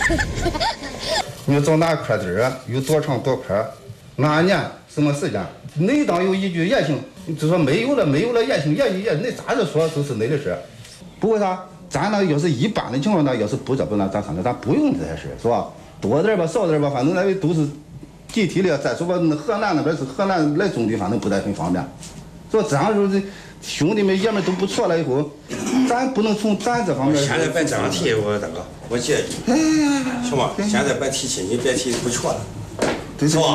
你找哪科子儿有多长多科，哪年什么时间？哪当有一句言行，就说没有了言行也那咋子说都是那的事。不过啥，咱那要是一般的情况呢，要是不这不那咱看着咱不用这些事是吧？多点吧少点吧，反正那都是集体的。再说吧，河南那边是河南来种的，反正不太很方便。说这样说这兄弟们爷们都不错了以后，咱不能从咱这方面。 现在别这样提，我大哥，我建议，行吧？现在别提起，你别提不错了。是吧？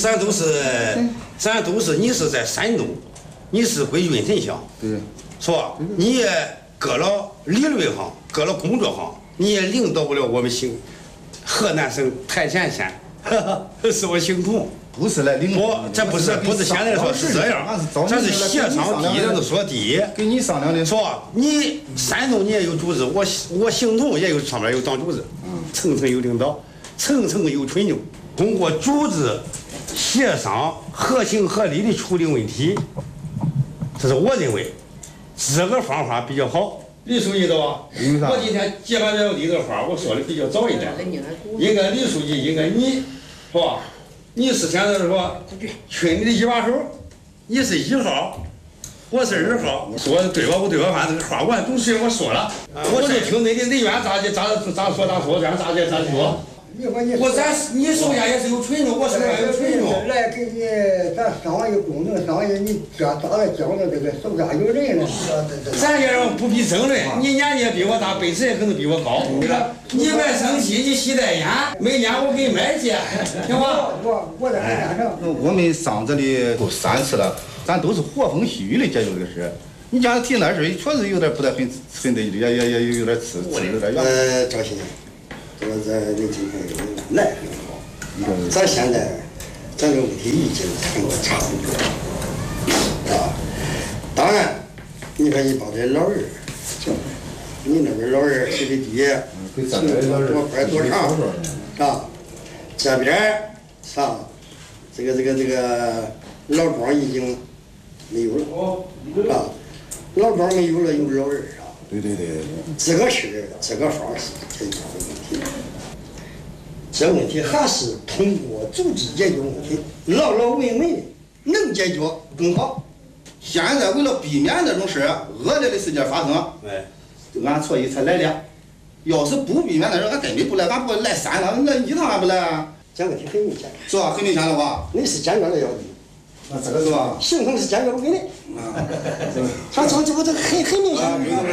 咱都是，你是在山东，你是归军神乡， 对， 是吧？你也搁了理论上，搁了工作上，你也领导不了我们河南省台前县，是我姓童。 不是来领导， 这不是现在说是这样，咱是协商第一人都说第一， 跟你商量的是吧？你山东你也有组织，我姓童也有上面有党组织，层层有领导，层层有吹牛。通过组织协商，合情合理的处理问题，这是我认为这个方法比较好。李书记，对吧？我今天接完这地这话，我说的比较早一点，应该李书记，应该你，是吧？你是现在说群里的一把手，你是1号，我是2号，说的对吧？不对吧？反正这个话我都是我说了，我就听你的人员咋说，这样咋说。你手下也是有吹牛，我手下有吹牛。 来给你咱商业公正，商业你咋来讲的这个手下有人了。 咱这人不必争论，你年纪比我大，本事也可能比我高。你别生气，你吸袋烟，每年我给你买去，行吧？ 我在海南城。 我们上这里都3次了，咱都是和风细雨的解决这个事。你讲提那事确实有点不太很得，也有点刺有点远。 赵鑫。我在你今天来很好，咱现在咱这个问题已经谈得差不多啊。当然，你看你把这老人，你那边老人水的低，多宽多长，是吧？这边啥，这个老庄已经没有了，是吧？老庄没有了，有老人啊。 对。 这个事，这个方式解决问题。这问题还是通过组织解决问题，老稳稳能解决更好。 现在为了避免这种事恶劣的事件发生，俺所以才来的。要是不避免那人，俺根本不来，俺不来3趟，那1趟还不来啊？ 这问题很明显， 是吧？很明显的话， 你是坚决的要的。 那这个是吧？ 行程是坚决不给的。他这个很明显。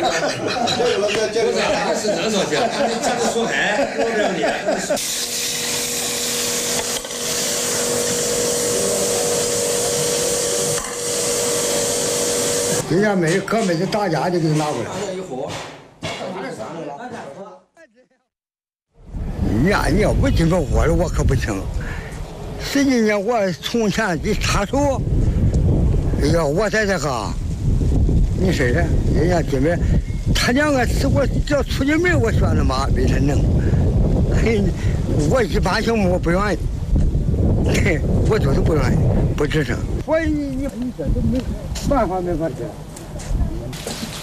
这是这说去，咱就说开，我这里。 人家各妹子打架就给你拿过来。你要不这么我了，我可不行。实际上我从前一插手，哎呀，我在这个，你说的，人家这边，他2个是我只要出进门，我选了马被他弄。我一般项目我不愿意，我就是不愿意，不吱声。所以你这都没办法。